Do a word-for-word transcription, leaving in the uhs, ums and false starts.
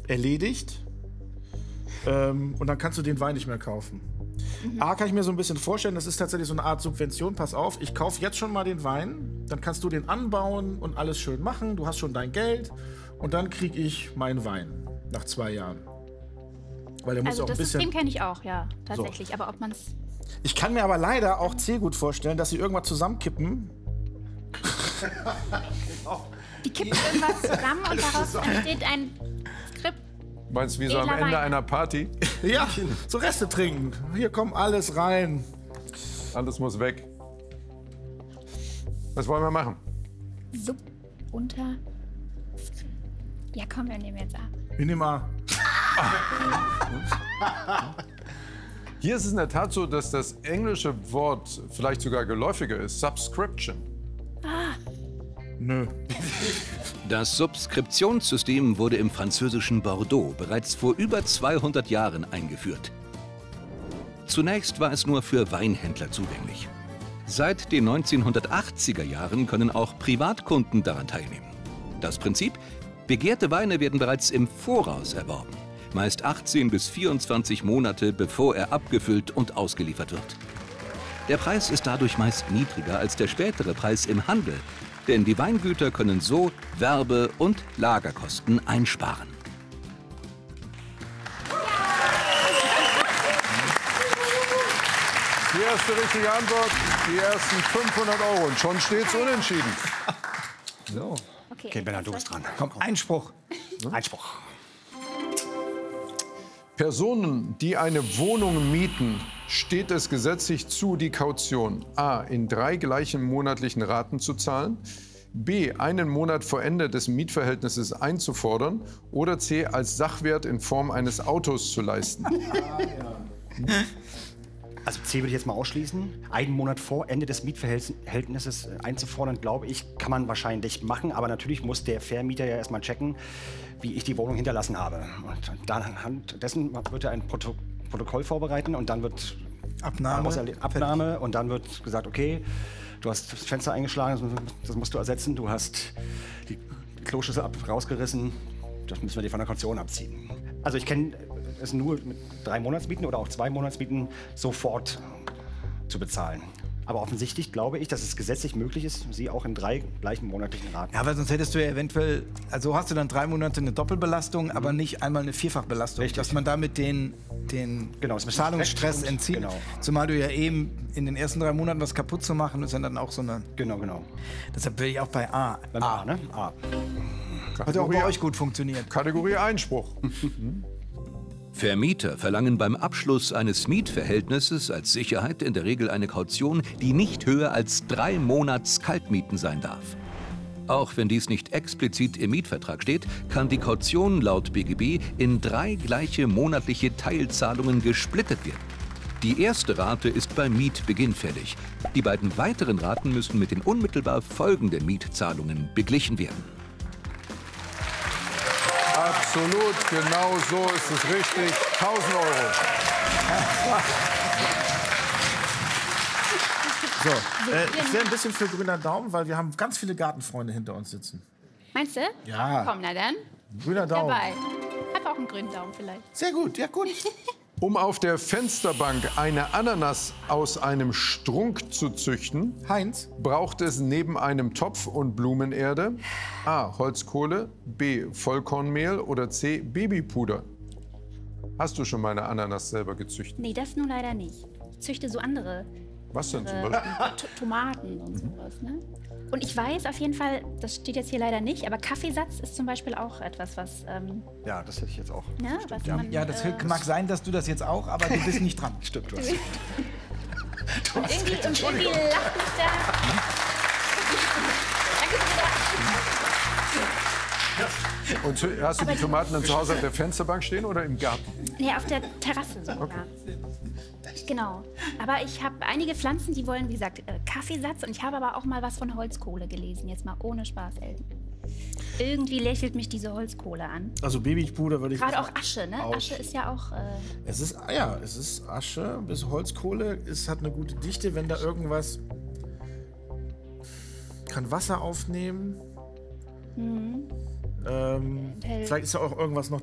erledigt. Ähm, und dann kannst du den Wein nicht mehr kaufen. Mhm. A, kann ich mir so ein bisschen vorstellen, das ist tatsächlich so eine Art Subvention. Pass auf, ich kaufe jetzt schon mal den Wein, dann kannst du den anbauen und alles schön machen. Du hast schon dein Geld und dann kriege ich meinen Wein nach zwei Jahren. Weil der muss also auch das ein bisschen... System kenne ich auch, ja, tatsächlich. So. Aber ob man es... Ich kann mir aber leider auch sehr gut vorstellen, dass sie irgendwann zusammenkippen. Die kippen irgendwas zusammen und daraus entsteht ein Skript. Meinst du, wie so am Edler Ende Wein. einer Party? Ja, so Reste trinken. Hier kommt alles rein. Alles muss weg. Was wollen wir machen? Sub, unter... Ja, komm, wir nehmen jetzt ab. Wir nehmen mal. Hier ist es in der Tat so, dass das englische Wort vielleicht sogar geläufiger ist. Subscription. Nö. Das Subskriptionssystem wurde im französischen Bordeaux bereits vor über zweihundert Jahren eingeführt. Zunächst war es nur für Weinhändler zugänglich. Seit den neunzehnhundertachtziger Jahren können auch Privatkunden daran teilnehmen. Das Prinzip: begehrte Weine werden bereits im Voraus erworben, meist achtzehn bis vierundzwanzig Monate, bevor er abgefüllt und ausgeliefert wird. Der Preis ist dadurch meist niedriger als der spätere Preis im Handel, denn die Weingüter können so Werbe- und Lagerkosten einsparen. Die erste richtige Antwort, die ersten fünfhundert Euro. Und schon steht's unentschieden. So. Okay, Okay, Bernhard, du bist dran. Komm, Einspruch. Einspruch. Personen, die eine Wohnung mieten, steht es gesetzlich zu, die Kaution a. in drei gleichen monatlichen Raten zu zahlen, b. einen Monat vor Ende des Mietverhältnisses einzufordern oder c. als Sachwert in Form eines Autos zu leisten. Also C würde ich jetzt mal ausschließen. Einen Monat vor Ende des Mietverhältnisses einzufordern, glaube ich, kann man wahrscheinlich machen. Aber natürlich muss der Vermieter ja erstmal checken, wie ich die Wohnung hinterlassen habe. Und dann anhand dessen wird er ein Proto Protokoll vorbereiten und dann wird Abnahme. Abnahme und dann wird gesagt, okay, du hast das Fenster eingeschlagen, das musst du ersetzen. Du hast die Kloschüssel ab, rausgerissen, das müssen wir dir von der Kaution abziehen. Also ich kenne es nur mit drei Monatsmieten oder auch zwei Monatsmieten sofort zu bezahlen. Aber offensichtlich glaube ich, dass es gesetzlich möglich ist, sie auch in drei gleichen monatlichen Raten. Ja, aber sonst hättest du ja eventuell, also hast du dann drei Monate eine Doppelbelastung, mhm. aber nicht einmal eine Vierfachbelastung. Richtig. Dass man damit den, den genau, Zahlungsstress entzieht. Genau. Zumal du ja eben in den ersten drei Monaten was kaputt zu machen, ist ja dann auch so eine... Genau, genau. Deshalb will ich auch bei A. Beim A, ne? A. Hat ja auch bei euch gut funktioniert. Kategorie Einspruch. Vermieter verlangen beim Abschluss eines Mietverhältnisses als Sicherheit in der Regel eine Kaution, die nicht höher als drei Monats Kaltmieten sein darf. Auch wenn dies nicht explizit im Mietvertrag steht, kann die Kaution laut B G B in drei gleiche monatliche Teilzahlungen gesplittet werden. Die erste Rate ist beim Mietbeginn fällig. Die beiden weiteren Raten müssen mit den unmittelbar folgenden Mietzahlungen beglichen werden. Absolut, genau so ist es richtig. tausend Euro. So, äh, ich wäre ein bisschen für grüner Daumen, weil wir haben ganz viele Gartenfreunde hinter uns sitzen. Meinst du? Ja. Komm, na dann. Grüner Daumen. Dabei. Hab auch einen grünen Daumen vielleicht. Sehr gut, ja gut. Um auf der Fensterbank eine Ananas aus einem Strunk zu züchten, Heinz? braucht es neben einem Topf und Blumenerde a. Holzkohle, b. Vollkornmehl oder c. Babypuder. Hast du schon mal eine Ananas selber gezüchtet? Nee, das nun leider nicht. Ich züchte so andere Was denn zum äh, Beispiel? T- Tomaten und sowas, ne? Und ich weiß auf jeden Fall, das steht jetzt hier leider nicht, aber Kaffeesatz ist zum Beispiel auch etwas, was, ähm, Ja, das hätte ich jetzt auch. ne, was man... Ja, das äh, mag sein, dass du das jetzt auch, aber du bist nicht dran. Stimmt, du hast. und irgendwie, und irgendwie lacht mich da... Danke für Und zu- hast du Aber die die- Tomaten dann zu Hause auf der Fensterbank stehen oder im Garten? Nee, auf der Terrasse sogar. Genau. Aber ich habe einige Pflanzen, die wollen, wie gesagt, äh, Kaffeesatz. Und ich habe aber auch mal was von Holzkohle gelesen. Jetzt mal ohne Spaß, Elton. Irgendwie lächelt mich diese Holzkohle an. Also Babypuder würde ich... Gerade auch Asche, ne? Auch. Asche ist ja auch... Äh, Es ist, ja, es ist Asche, bis Holzkohle. Es hat eine gute Dichte, wenn da irgendwas... Kann Wasser aufnehmen. mhm. Ähm, Hält. vielleicht ist da auch irgendwas noch